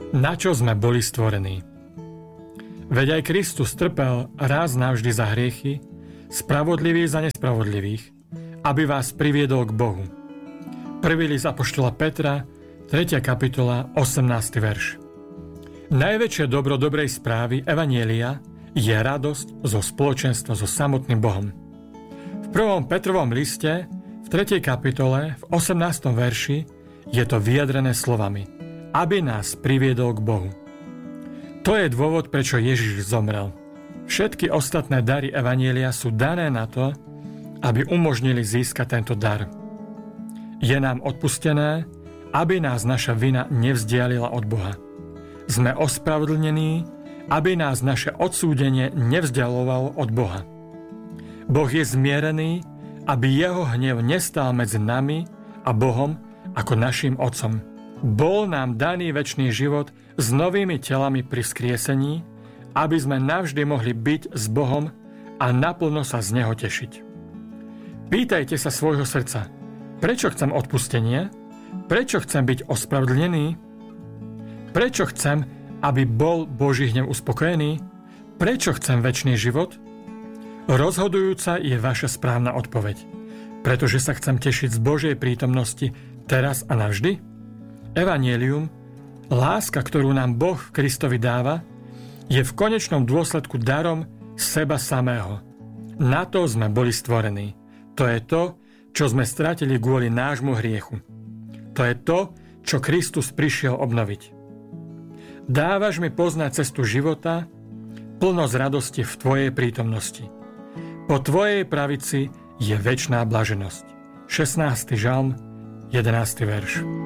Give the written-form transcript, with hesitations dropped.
Na čo sme boli stvorení? Veď aj Kristus trpel raz navždy za hriechy, spravodlivý za nespravodlivých, aby vás priviedol k Bohu. Prvý list apoštola Petra, 3. kapitola, 18. verš. Najväčšie dobro dobrej správy Evanjelia je radosť zo spoločenstva so samotným Bohom. V 1. Petrovom liste, v 3. kapitole, v 18. verši je to vyjadrené slovami: aby nás priviedol k Bohu. To je dôvod, prečo Ježiš zomrel. Všetky ostatné dary Evanjelia sú dané na to, aby umožnili získať tento dar. Je nám odpustené, aby nás naša vina nevzdialila od Boha. Sme ospravedlnení, aby nás naše odsúdenie nevzdialovalo od Boha. Boh je zmierený, aby jeho hnev nestál medzi nami a Bohom ako našim Otcom. Bol nám daný večný život s novými telami pri vzkriesení, aby sme navždy mohli byť s Bohom a naplno sa z Neho tešiť. Pýtajte sa svojho srdca, prečo chcem odpustenie? Prečo chcem byť ospravedlnený? Prečo chcem, aby bol Boží hnev uspokojený? Prečo chcem večný život? Rozhodujúca je vaša správna odpoveď. Pretože sa chcem tešiť z Božej prítomnosti teraz a navždy? Evanjelium, láska, ktorú nám Boh v Kristovi dáva, je v konečnom dôsledku darom seba samého. Na to sme boli stvorení. To je to, čo sme stratili kvôli nášmu hriechu. To je to, čo Kristus prišiel obnoviť. Dávaš mi poznať cestu života, plnosť radosti v tvojej prítomnosti. Po tvojej pravici je večná blaženosť. 16. žalm, 11. verš.